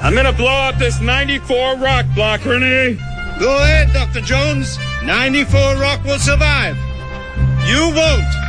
I'm going to blow up this 94 rock block, Renee. Go ahead, Dr. Jones. 94 rock will survive. You vote.